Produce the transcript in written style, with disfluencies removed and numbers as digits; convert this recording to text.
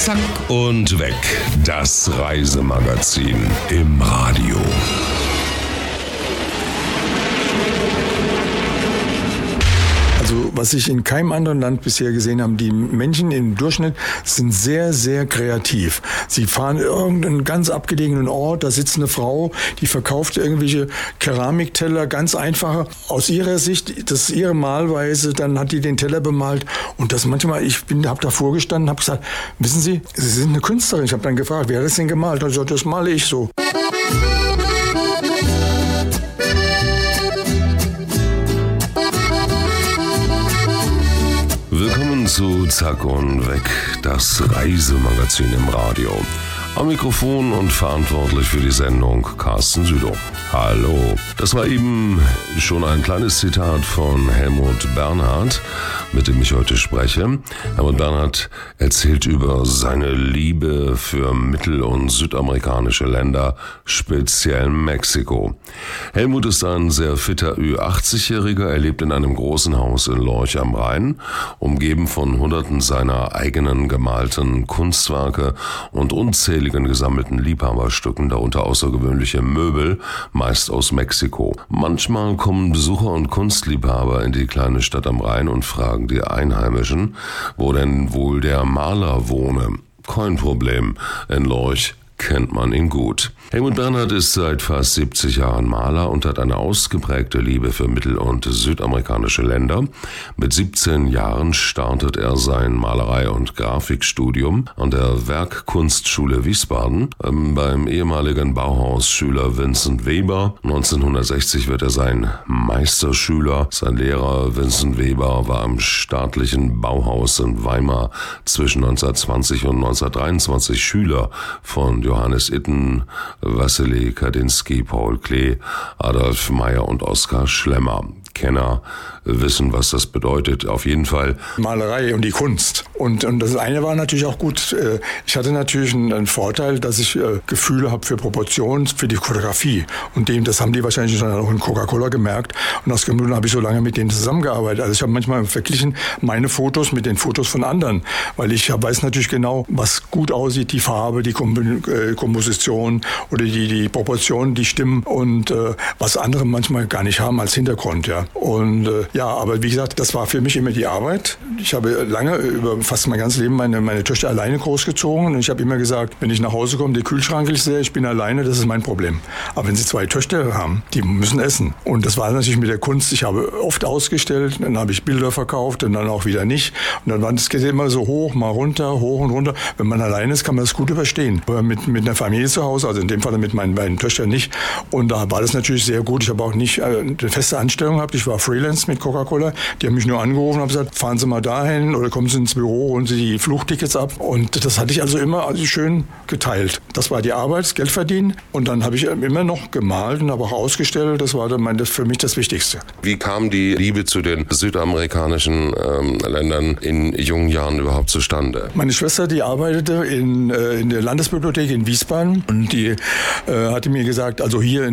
Zack und weg, das Reisemagazin im Radio. Also was ich in keinem anderen Land bisher gesehen habe, die Menschen im Durchschnitt sind sehr, sehr kreativ. Sie fahren irgendeinen ganz abgelegenen Ort, da sitzt eine Frau, die verkauft irgendwelche Keramikteller, ganz einfache. Aus ihrer Sicht, das ist ihre Malweise, dann hat die den Teller bemalt. Und das manchmal, habe davor gestanden, habe gesagt, wissen Sie, Sie sind eine Künstlerin. Ich habe dann gefragt, wer hat das denn gemalt? Also das male ich so. Willkommen zu Zack und weg, das Reisemagazin im Radio. Am Mikrofon und verantwortlich für die Sendung Carsten Südow. Hallo. Das war eben schon ein kleines Zitat von Helmut Bernhard, mit dem ich heute spreche. Helmut Bernhard erzählt über seine Liebe für mittel- und südamerikanische Länder, speziell Mexiko. Helmut ist ein sehr fitter Ü80-Jähriger. Er lebt in einem großen Haus in Lorch am Rhein, umgeben von Hunderten seiner eigenen gemalten Kunstwerke und unzähligen gesammelten Liebhaberstücken, darunter außergewöhnliche Möbel, meist aus Mexiko. Manchmal kommen Besucher und Kunstliebhaber in die kleine Stadt am Rhein und fragen die Einheimischen, wo denn wohl der Maler wohne. Kein Problem, in Lorch kennt man ihn gut. Helmut Bernhard ist seit fast 70 Jahren Maler und hat eine ausgeprägte Liebe für mittel- und südamerikanische Länder. Mit 17 Jahren startet er sein Malerei- und Grafikstudium an der Werkkunstschule Wiesbaden beim ehemaligen Bauhausschüler Vincent Weber. 1960 wird er sein Meisterschüler. Sein Lehrer Vincent Weber war am staatlichen Bauhaus in Weimar zwischen 1920 und 1923 Schüler von Johannes Itten, Wassily Kandinsky, Paul Klee, Adolf Meyer und Oskar Schlemmer. Kenner wissen, was das bedeutet. Auf jeden Fall Malerei und die Kunst. Und das eine war natürlich auch gut. Ich hatte natürlich einen Vorteil, dass ich Gefühle habe für Proportionen, für die Fotografie. Und das haben die wahrscheinlich dann auch in Coca-Cola gemerkt. Und aus dem Grund habe ich so lange mit denen zusammengearbeitet. Also ich habe manchmal verglichen meine Fotos mit den Fotos von anderen. Weil ich weiß natürlich genau, was gut aussieht, die Farbe, die Komposition oder die Proportionen, die stimmen. Und was andere manchmal gar nicht haben als Hintergrund, ja. Und aber wie gesagt, das war für mich immer die Arbeit. Ich habe lange, über fast mein ganzes Leben, meine Töchter alleine großgezogen. Und ich habe immer gesagt, wenn ich nach Hause komme, der Kühlschrank ist leer, ich bin alleine, das ist mein Problem. Aber wenn Sie 2 Töchter haben, die müssen essen. Und das war natürlich mit der Kunst. Ich habe oft ausgestellt, dann habe ich Bilder verkauft und dann auch wieder nicht. Und dann war das immer so hoch, mal runter, hoch und runter. Wenn man alleine ist, kann man das gut überstehen. Aber mit einer Familie zu Hause, also in dem Fall mit meinen beiden Töchtern nicht. Und da war das natürlich sehr gut. Ich habe auch nicht eine feste Anstellung gehabt. Ich war Freelance mit Coca-Cola. Die haben mich nur angerufen und haben gesagt, fahren Sie mal dahin oder kommen Sie ins Büro, holen Sie die Flugtickets ab. Und das hatte ich also immer schön geteilt. Das war die Arbeit, das Geld verdienen. Und dann habe ich immer noch gemalt und habe auch ausgestellt. Das war dann für mich das Wichtigste. Wie kam die Liebe zu den südamerikanischen Ländern in jungen Jahren überhaupt zustande? Meine Schwester, die arbeitete in der Landesbibliothek in Wiesbaden und die hatte mir gesagt, also hier